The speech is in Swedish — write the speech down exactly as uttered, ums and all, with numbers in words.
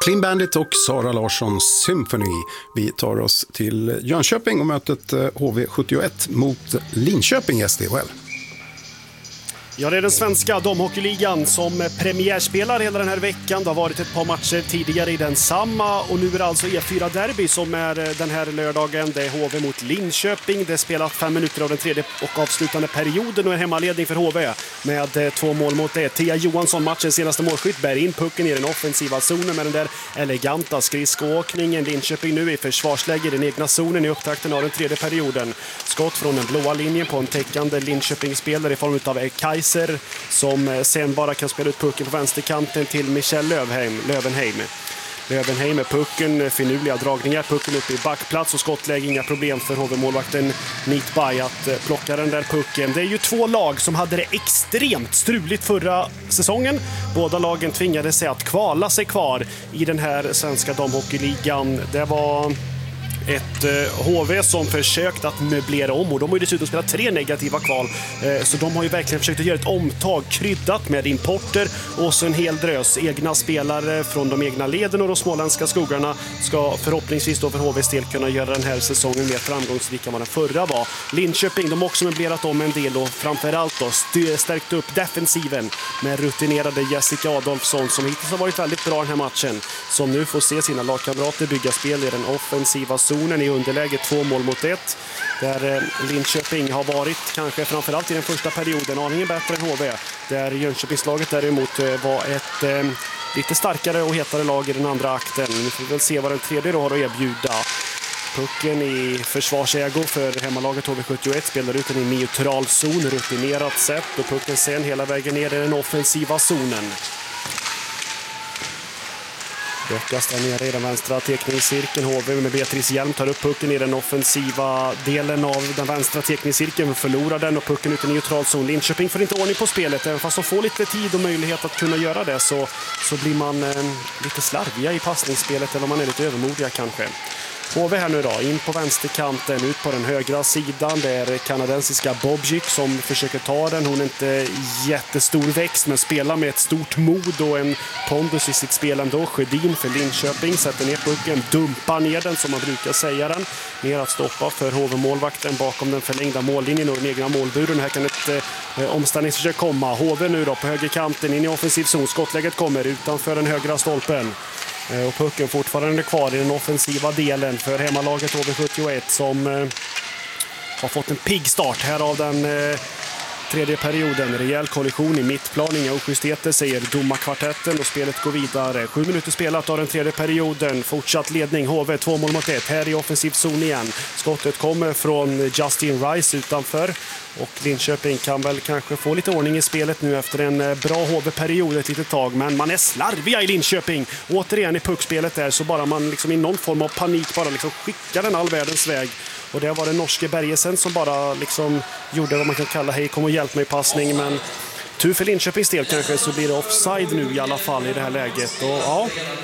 Clean Bandit och Sara Larssons Symphony. Vi tar oss till Jönköping och mötet H V sjuttioett mot Linköping S D H L. Ja, det är den svenska damhockeyligan som premiärspelar hela den här veckan. Det har varit ett par matcher tidigare i den samma och nu är det alltså E fyra Derby som är den här lördagen. Det är H V mot Linköping. Det spelar fem minuter av den tredje och avslutande perioden och en hemmaledning för H V med två mål mot det. Tia Johansson, matchens senaste målskytt, bär in pucken i den offensiva zonen med den där eleganta skridskoåkningen. Linköping nu i försvarsläge i den egna zonen i upptakten av den tredje perioden. Skott från den blåa linjen på en täckande Linköping-spelare i form av Kajs som sen bara kan spela ut pucken på vänsterkanten till Michel Lövenheim. Lövenheim. Lövenheim med pucken, finurliga dragningar, pucken upp i backplats och skottläge, inga problem för H V-målvakten Nitbay att plocka den där pucken. Det är ju två lag som hade det extremt struligt förra säsongen. Båda lagen tvingade sig att kvala sig kvar i den här svenska damhockeyligan. Det var ett H V som försökt att möblera om och de har ju dessutom spelat tre negativa kval, så de har ju verkligen försökt att göra ett omtag kryddat med importer och så en hel drös egna spelare från de egna leden och de småländska skogarna ska förhoppningsvis då för H V:s del kunna göra den här säsongen mer framgångsrik än vad den förra var. Linköping, de har också möblerat om en del och framförallt då stärkt upp defensiven med rutinerade Jessica Adolfsson som hittills har varit väldigt bra den här matchen, som nu får se sina lagkamrater bygga spel i den offensiva zonen i underläge två mål mot ett. Där Linköping har varit kanske framförallt i den första perioden aningen bättre än H V. Där Jönköpingslaget däremot var ett eh, lite starkare och hetare lag i den andra akten. Nu får vi väl se vad den tredje då har att erbjuda. Pucken i försvarsägo för hemmalaget H V sjuttioett, spelar ut den i neutral zon, rutinerat sätt och pucken sen hela vägen ner i den offensiva zonen. Böckas där nere i den vänstra teckningscirkeln. H V med Beatrice Hjelm tar upp pucken i den offensiva delen av den vänstra teckningscirkeln. Förlorar den och pucken ut i neutral zon. Linköping får inte ordning på spelet. Även fast de får lite tid och möjlighet att kunna göra det så, så blir man eh, lite slarviga i passningsspelet eller man är lite övermodiga kanske. H V här nu då, in på vänsterkanten, ut på den högra sidan. Det är kanadensiska Bobjic som försöker ta den. Hon är inte jättestor växt men spelar med ett stort mod och en pondus i sitt spel ändå. Sjödin för Linköping sätter ner pucken, dumpar ner den som man brukar säga den. Ner att stoppa för H V-målvakten bakom den förlängda mållinjen och den egna målburen. Här kan ett eh, omställningsförsök komma. H V nu då på högerkanten in i offensiv zon. Skottläget kommer utanför den högra stolpen. Och pucken fortfarande kvar i den offensiva delen för hemmalaget H V sjuttioett som eh, har fått en pigg start här av den eh, tredje perioden. Rejäl kollision i mittplan, inga ojustheter säger domarkvartetten och spelet går vidare. Sju minuter spelat av den tredje perioden. Fortsatt ledning H V, två mål mot ett. Här i offensiv zon igen. Skottet kommer från Justin Rice utanför. Och Linköping kan väl kanske få lite ordning i spelet nu efter en bra H V-period ett litet tag. Men man är slarviga i Linköping. Återigen i puckspelet där så bara man liksom i någon form av panik bara liksom skickar den all världens väg. Och det var den norske Bergesen som bara liksom gjorde vad man kan kalla hej kom och hjälp mig passning. Men tur för Linköpings del kanske så blir det offside nu i alla fall i det här läget. Och ja,